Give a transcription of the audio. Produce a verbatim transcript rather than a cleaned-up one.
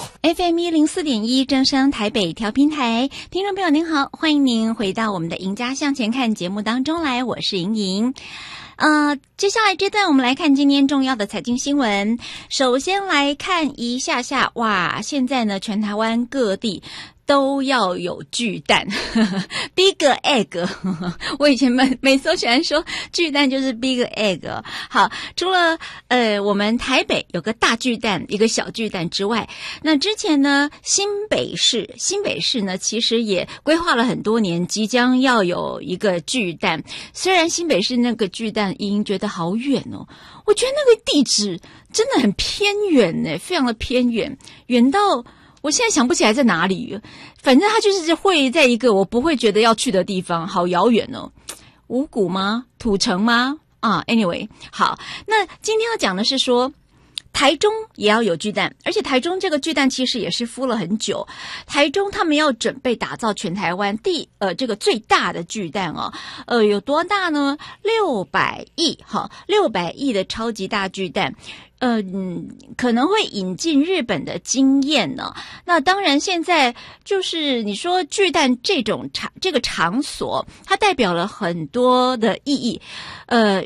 F M 一零四点一正声台北调频台，听众朋友您好，欢迎您回到我们的赢家向前看节目当中来，我是莹莹。呃，接下来这段我们来看今天重要的财经新闻。首先来看一下下，哇，现在呢，全台湾各地都要有巨蛋，big egg。我以前每每次都喜欢说巨蛋就是 big egg。好，除了呃我们台北有个大巨蛋，一个小巨蛋之外，那之前呢，新北市新北市呢其实也规划了很多年，即将要有一个巨蛋。虽然新北市那个巨蛋已经觉得好远哦，我觉得那个地址真的很偏远呢，非常的偏远，远到我现在想不起来在哪里，反正它就是会在一个我不会觉得要去的地方，好遥远哦。五股吗？土城吗？啊 ，anyway， 好，那今天要讲的是说，台中也要有巨蛋，而且台中这个巨蛋其实也是敷了很久。台中他们要准备打造全台湾第呃这个最大的巨蛋哦，呃有多大呢？六百亿，哈，六百亿的超级大巨蛋。嗯，可能会引进日本的经验呢。那当然，现在就是你说巨蛋这种场这个场所，它代表了很多的意义。呃，